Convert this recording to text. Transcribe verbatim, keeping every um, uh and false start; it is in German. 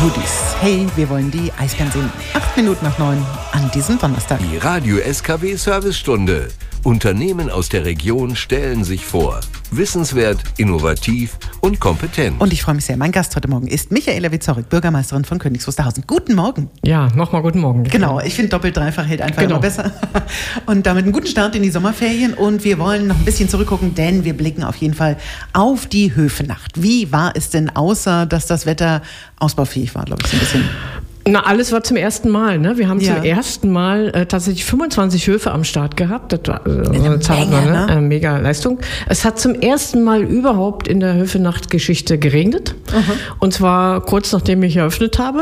Hoodies. Hey, wir wollen die Eisbären sehen. Acht Minuten nach neun an diesem Donnerstag. Die Radio S K W-Servicestunde. Unternehmen aus der Region stellen sich vor. Wissenswert, innovativ und kompetent. Und ich freue mich sehr. Mein Gast heute Morgen ist Michaela Wieczorek, Bürgermeisterin von Königs Wusterhausen. Guten Morgen. Ja, nochmal guten Morgen. Genau, ich finde doppelt dreifach hält einfach Genau. immer besser. Und damit einen guten Start in die Sommerferien. Und wir wollen noch ein bisschen zurückgucken, denn wir blicken auf jeden Fall auf die Höfenacht. Wie war es denn, außer dass das Wetter ausbaufähig war, glaube ich, so ein bisschen? Na, alles war zum ersten Mal. Ne? Wir haben Ja. zum ersten Mal äh, tatsächlich fünfundzwanzig Höfe am Start gehabt. Das war äh, Eine eine Zahl, Menge, ne? ne? Äh, mega Leistung. Es hat zum ersten Mal überhaupt in der Höfenacht-Geschichte geregnet. Mhm. Und zwar kurz nachdem ich eröffnet habe.